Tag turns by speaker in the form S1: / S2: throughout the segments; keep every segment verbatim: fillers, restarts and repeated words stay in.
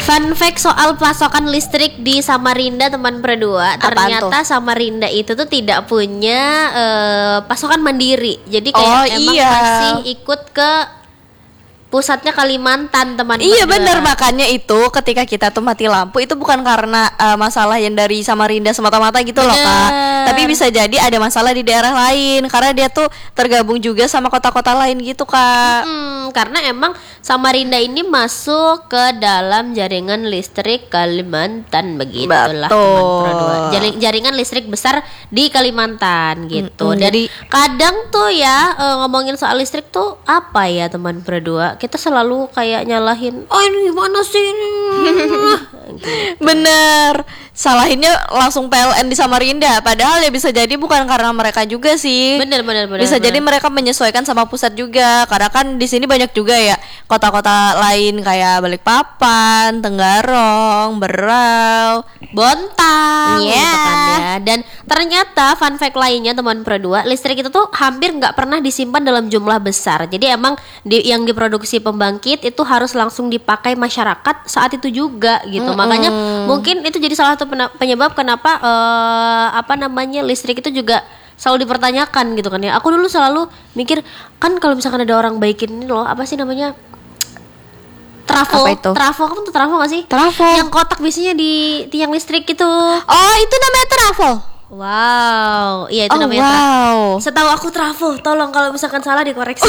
S1: Fun fact soal pasokan listrik di Samarinda teman berdua. Ternyata Samarinda itu tuh tidak punya uh, pasokan mandiri. Jadi kayak
S2: oh,
S1: emang
S2: iya.
S1: masih ikut ke pusatnya Kalimantan teman.
S2: Iya benar, makanya itu ketika kita tuh mati lampu itu bukan karena uh, masalah yang dari Samarinda semata-mata gitu loh Kak. Tapi bisa jadi ada masalah di daerah lain karena dia tuh tergabung juga sama kota-kota lain gitu Kak.
S1: Hmm, karena emang Samarinda ini masuk ke dalam jaringan listrik Kalimantan begitulah teman. Jaring, jaringan listrik besar di Kalimantan gitu. Hmm, Dan jadi kadang tuh ya uh, ngomongin soal listrik tuh apa ya teman berdua, kita selalu kayak nyalahin, oh ini gimana sih ini gitu.
S2: Bener, salahinnya langsung P L N di Samarinda. Padahal ya bisa jadi bukan karena mereka juga sih.
S1: Bener bener bener.
S2: Bisa
S1: bener.
S2: jadi mereka menyesuaikan sama pusat juga. Karena kan di sini banyak juga ya kota-kota lain kayak Balikpapan, Tenggarong, Berau,
S1: Bontang,
S2: yeah.
S1: gitu kan ya. Dan ternyata fun fact lainnya teman berdua, listrik itu tuh hampir nggak pernah disimpan dalam jumlah besar. Jadi emang di, yang diproduksi pembangkit itu harus langsung dipakai masyarakat saat itu juga gitu. Mm-hmm. Makanya mungkin itu jadi salah satu penyebab kenapa uh, apa namanya listrik itu juga selalu dipertanyakan gitu kan ya. Aku dulu selalu mikir kan kalau misalkan ada orang baikin ini loh, apa sih namanya? Trafo, trafo, kamu tuh trafo gak sih?
S2: Trafo.
S1: Yang kotak biasanya di tiang listrik itu.
S2: Oh, itu namanya trafo.
S1: Wow, iya itu
S2: oh,
S1: namanya
S2: wow.
S1: trafo. Setahu aku trafo, tolong kalau misalkan salah dikoreksi.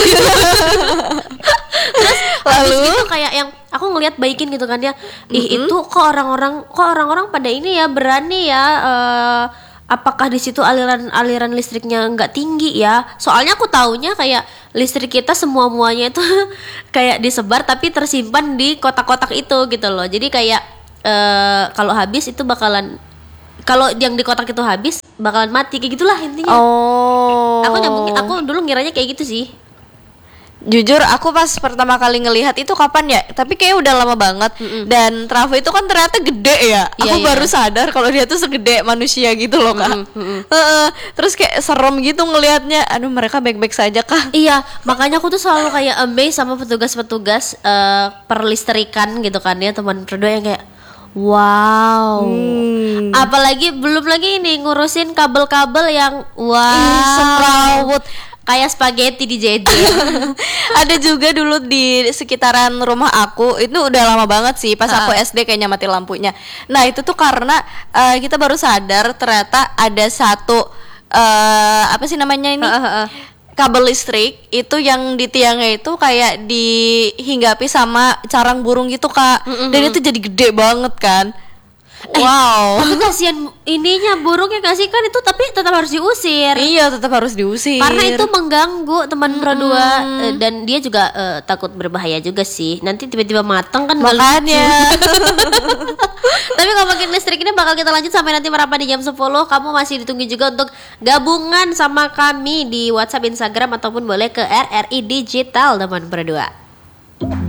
S1: Terus lalu itu kayak yang aku ngelihat baikin gitu kan ya. Ih, mm-hmm. itu kok orang-orang kok orang-orang pada ini ya berani ya uh, apakah di situ aliran-aliran listriknya nggak tinggi ya? Soalnya aku taunya kayak listrik kita semua muanya itu kayak disebar tapi tersimpan di kotak-kotak itu gitu loh. Jadi kayak uh, kalau habis itu bakalan, kalau yang di kotak itu habis bakalan mati kayak gitulah intinya.
S2: Oh.
S1: Aku nyambungin, aku dulu ngiranya kayak gitu sih.
S2: Jujur aku pas pertama kali ngelihat itu kapan ya, tapi kayak udah lama banget. Mm-mm. Dan trafo itu kan ternyata gede ya. Iya, aku iya. baru sadar kalau dia tuh segede manusia gitu loh Kak. Mm-mm. Uh, terus kayak serem gitu ngelihatnya. Aduh, mereka baik-baik saja Kak.
S1: Iya, makanya aku tuh selalu kayak amazed sama petugas-petugas uh, perlistrikan gitu kan ya teman berdua yang kayak wow. Hmm. Apalagi belum lagi ini ngurusin kabel-kabel yang wow, semrawut kayak spaghetti di J J.
S2: Ada juga dulu di sekitaran rumah aku, itu udah lama banget sih pas aku S D kayaknya mati lampunya. Nah itu tuh karena uh, kita baru sadar ternyata ada satu uh, apa sih namanya ini kabel listrik itu yang di tiangnya itu kayak dihinggapi sama carang burung gitu Kak. Mm-mm. Dan itu jadi gede banget kan. Eh, wow.
S1: Tapi kasihan ininya burungnya kasih kan itu, tapi tetap harus diusir.
S2: Iya, tetap harus diusir.
S1: Karena itu mengganggu teman berdua hmm. dan dia juga uh, takut berbahaya juga sih. Nanti tiba-tiba matang kan
S2: makanya.
S1: Tapi kalau makin listrik ini bakal kita lanjut sampai nanti merapat di jam sepuluh. Kamu masih ditunggu juga untuk gabungan sama kami di WhatsApp, Instagram ataupun boleh ke R R I Digital teman berdua.